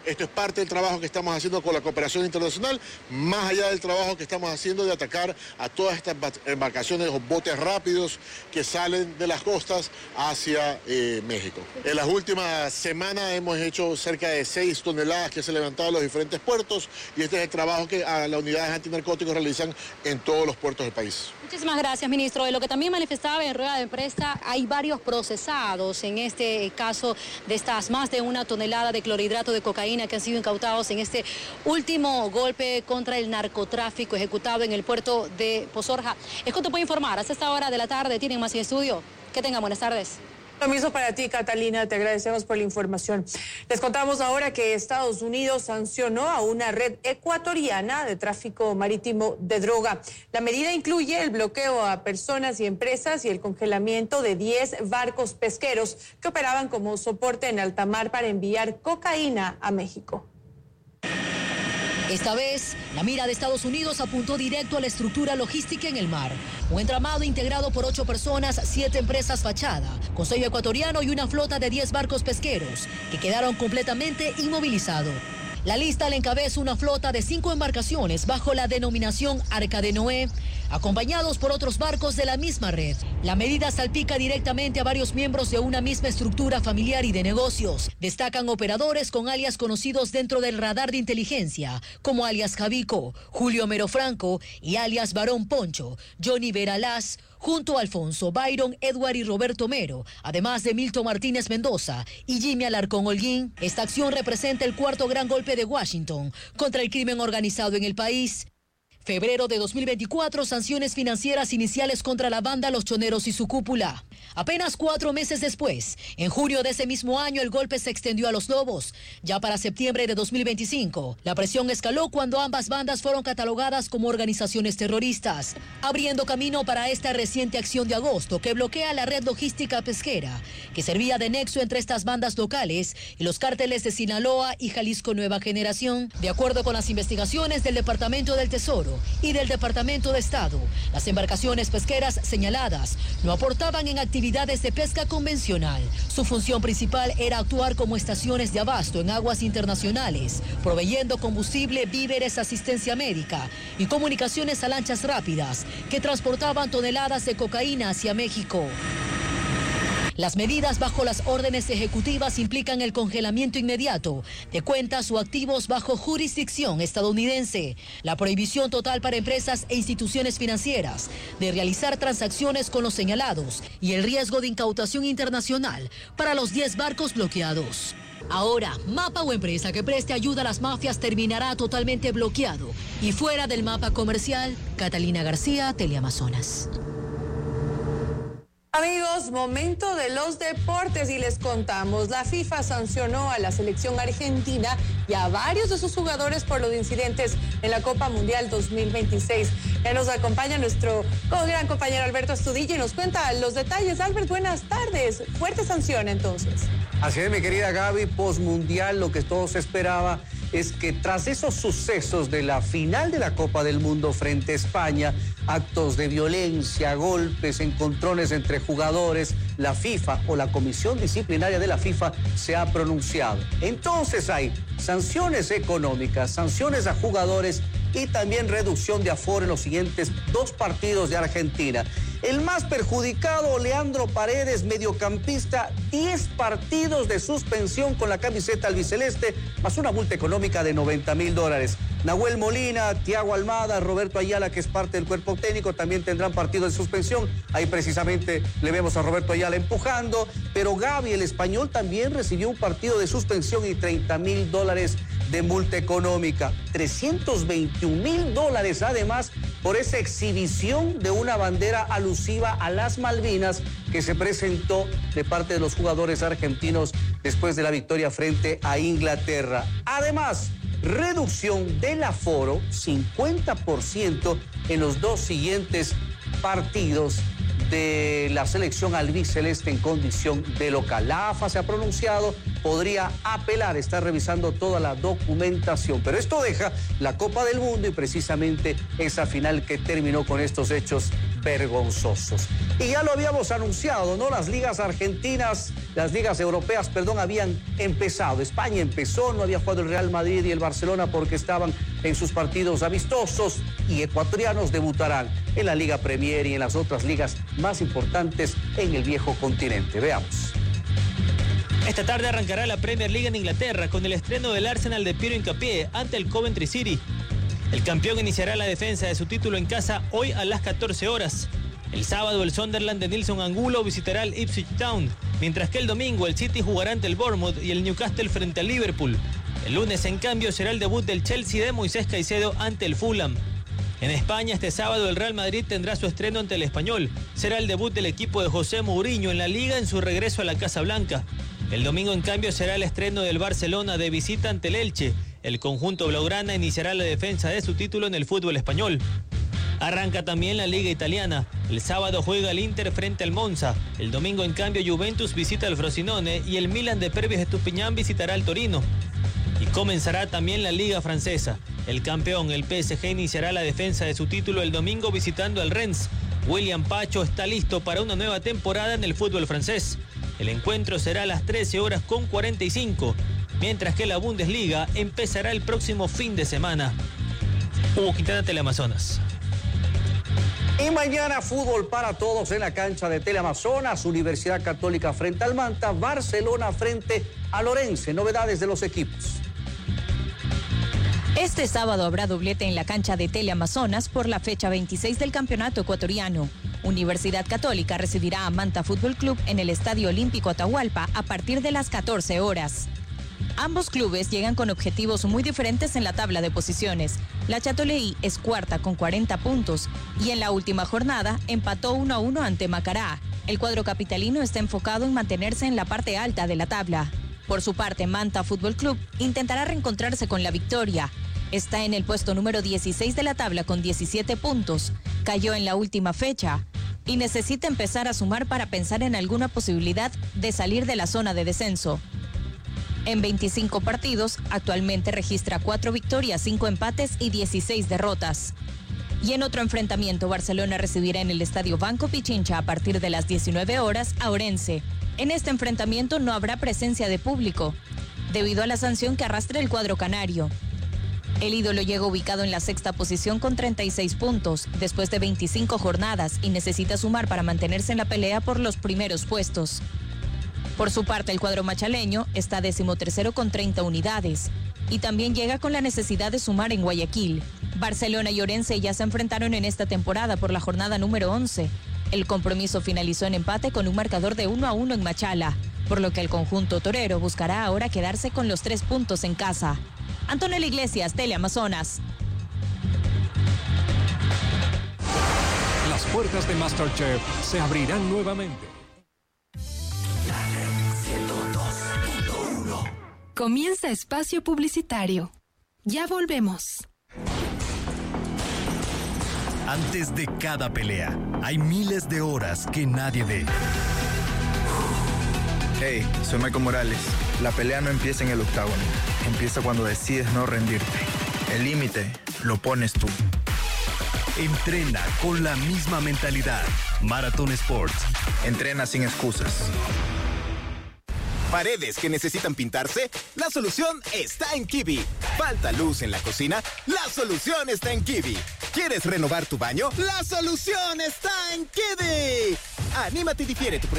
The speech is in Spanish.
Esto es parte del trabajo que estamos haciendo con la cooperación internacional, más allá del trabajo que estamos haciendo de atacar a todas estas embarcaciones o botes rápidos que salen de las costas hacia México. En las últimas semanas hemos hecho cerca de 6 toneladas que se han levantado en los diferentes puertos y este es el trabajo que las unidades antinarcóticos realizan en todos los puertos del país. Muchísimas gracias, ministro. De lo que también manifestaba en rueda de prensa, hay varios procesados en este caso de estas más de 1 tonelada de clorhidrato de cocaína que han sido incautados en este último golpe contra el narcotráfico ejecutado en el puerto de Pozorja. Esto te puede informar. Hasta esta hora de la tarde tienen más en estudio. Que tengan buenas tardes. Lo mismo para ti, Catalina, te agradecemos por la información. Les contamos ahora que Estados Unidos sancionó a una red ecuatoriana de tráfico marítimo de droga. La medida incluye el bloqueo a personas y empresas y el congelamiento de 10 barcos pesqueros que operaban como soporte en alta mar para enviar cocaína a México. Esta vez, la mira de Estados Unidos apuntó directo a la estructura logística en el mar. Un entramado integrado por 8 personas, 7 empresas fachada, con sello ecuatoriano y una flota de 10 barcos pesqueros, que quedaron completamente inmovilizados. La lista le encabeza una flota de 5 embarcaciones bajo la denominación Arca de Noé, acompañados por otros barcos de la misma red. La medida salpica directamente a varios miembros de una misma estructura familiar y de negocios. Destacan operadores con alias conocidos dentro del radar de inteligencia, como alias Javico, Julio Mero Franco y alias Barón Poncho, Johnny Veralaz, junto a Alfonso, Byron, Edward y Roberto Mero, además de Milton Martínez Mendoza y Jimmy Alarcón Holguín. Esta acción representa el 4º gran golpe de Washington contra el crimen organizado en el país. Febrero de 2024, sanciones financieras iniciales contra la banda Los Choneros y su cúpula. Apenas 4 meses después, en junio de ese mismo año, el golpe se extendió a Los Lobos. Ya para septiembre de 2025, la presión escaló cuando ambas bandas fueron catalogadas como organizaciones terroristas, abriendo camino para esta reciente acción de agosto que bloquea la red logística pesquera, que servía de nexo entre estas bandas locales y los cárteles de Sinaloa y Jalisco Nueva Generación. De acuerdo con las investigaciones del Departamento del Tesoro y del Departamento de Estado, las embarcaciones pesqueras señaladas no aportaban en actividades de pesca convencional. Su función principal era actuar como estaciones de abasto en aguas internacionales, proveyendo combustible, víveres, asistencia médica y comunicaciones a lanchas rápidas que transportaban toneladas de cocaína hacia México. Las medidas bajo las órdenes ejecutivas implican el congelamiento inmediato de cuentas o activos bajo jurisdicción estadounidense, la prohibición total para empresas e instituciones financieras de realizar transacciones con los señalados y el riesgo de incautación internacional para los 10 barcos bloqueados. Ahora, mapa o empresa que preste ayuda a las mafias terminará totalmente bloqueado y fuera del mapa comercial. Catalina García, Teleamazonas. Amigos, momento de los deportes y les contamos. La FIFA sancionó a la selección argentina y a varios de sus jugadores por los incidentes en la Copa Mundial 2026. Ya nos acompaña nuestro gran compañero Alberto Astudillo y nos cuenta los detalles. Albert, buenas tardes. Fuerte sanción entonces. Así es, mi querida Gaby, postmundial, lo que todos esperaba es que tras esos sucesos de la final de la Copa del Mundo frente a España, actos de violencia, golpes, encontrones entre jugadores, la FIFA o la Comisión Disciplinaria de la FIFA se ha pronunciado. Entonces hay sanciones económicas, sanciones a jugadores y también reducción de aforo en los siguientes 2 partidos de Argentina. El más perjudicado, Leandro Paredes, mediocampista, 10 partidos de suspensión con la camiseta albiceleste, más una multa económica de $90.000. Nahuel Molina, Thiago Almada, Roberto Ayala, que es parte del cuerpo técnico, también tendrán partidos de suspensión. Ahí precisamente le vemos a Roberto Ayala empujando, pero Gaby, el español, también recibió un partido de suspensión y $30.000 de multa económica. $321.000 además por esa exhibición de una bandera alusiva a las Malvinas que se presentó de parte de los jugadores argentinos después de la victoria frente a Inglaterra. Además, reducción del aforo, 50% en los 2 siguientes partidos de la selección albiceleste en condición de local. La AFA se ha pronunciado, podría apelar, está revisando toda la documentación, pero esto deja la Copa del Mundo y precisamente esa final que terminó con estos hechos vergonzosos. Y ya lo habíamos anunciado, ¿no? Las ligas europeas, habían empezado. España empezó, no había jugado el Real Madrid y el Barcelona porque estaban en sus partidos amistosos, y ecuatorianos debutarán en la Liga Premier y en las otras ligas más importantes en el viejo continente. Veamos. Esta tarde arrancará la Premier League en Inglaterra con el estreno del Arsenal de Piero Hincapié ante el Coventry City. El campeón iniciará la defensa de su título en casa hoy a las 14 horas. El sábado el Sunderland de Nilson Angulo visitará el Ipswich Town, mientras que el domingo el City jugará ante el Bournemouth y el Newcastle frente al Liverpool. El lunes, en cambio, será el debut del Chelsea de Moisés Caicedo ante el Fulham. En España, este sábado el Real Madrid tendrá su estreno ante el Español. Será el debut del equipo de José Mourinho en la Liga en su regreso a la Casa Blanca. El domingo, en cambio, será el estreno del Barcelona de visita ante el Elche. El conjunto blaugrana iniciará la defensa de su título en el fútbol español. Arranca también la Liga Italiana. El sábado juega el Inter frente al Monza. El domingo, en cambio, Juventus visita al Frosinone y el Milan de Pervis Estupiñán visitará al Torino. Y comenzará también la Liga Francesa. El campeón, el PSG, iniciará la defensa de su título el domingo visitando al Rennes. William Pacho está listo para una nueva temporada en el fútbol francés. El encuentro será a las 13:45, mientras que la Bundesliga empezará el próximo fin de semana. Hugo Quintana, Teleamazonas. Y mañana fútbol para todos en la cancha de Teleamazonas. Universidad Católica frente al Manta, Barcelona frente a Orense. Novedades de los equipos. Este sábado habrá doblete en la cancha de Teleamazonas por la fecha 26 del campeonato ecuatoriano. Universidad Católica recibirá a Manta Fútbol Club en el Estadio Olímpico Atahualpa a partir de las 14 horas. Ambos clubes llegan con objetivos muy diferentes en la tabla de posiciones. La Chatoleí es cuarta con 40 puntos y en la última jornada empató 1-1 ante Macará. El cuadro capitalino está enfocado en mantenerse en la parte alta de la tabla. Por su parte, Manta Fútbol Club intentará reencontrarse con la victoria. Está en el puesto número 16 de la tabla con 17 puntos. Cayó en la última fecha y necesita empezar a sumar para pensar en alguna posibilidad de salir de la zona de descenso. En 25 partidos, actualmente registra 4 victorias, 5 empates y 16 derrotas. Y en otro enfrentamiento, Barcelona recibirá en el Estadio Banco Pichincha a partir de las 19 horas a Orense. En este enfrentamiento no habrá presencia de público, debido a la sanción que arrastra el cuadro canario. El ídolo llega ubicado en la sexta posición con 36 puntos, después de 25 jornadas, y necesita sumar para mantenerse en la pelea por los primeros puestos. Por su parte, el cuadro machaleño está 13º con 30 unidades y también llega con la necesidad de sumar en Guayaquil. Barcelona y Orense ya se enfrentaron en esta temporada por la jornada número 11. El compromiso finalizó en empate con un marcador de 1-1 en Machala, por lo que el conjunto torero buscará ahora quedarse con los 3 puntos en casa. Antonella Iglesias, Teleamazonas. Las puertas de MasterChef se abrirán nuevamente. Comienza espacio publicitario. Ya volvemos. Antes de cada pelea, hay miles de horas que nadie ve. Hey, soy Michael Morales. La pelea no empieza en el octágono. Empieza cuando decides no rendirte. El límite lo pones tú. Entrena con la misma mentalidad. Marathon Sports. Entrena sin excusas. ¿Paredes que necesitan pintarse? La solución está en Kiwi. ¿Falta luz en la cocina? La solución está en Kiwi. ¿Quieres renovar tu baño? La solución está en Kiwi. Anímate y difiere tu proyecto